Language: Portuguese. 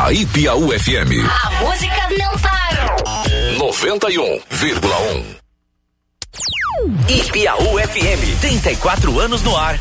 A Ipiaú FM. A música não para. 91,1. Ipiaú FM, 34 anos no ar,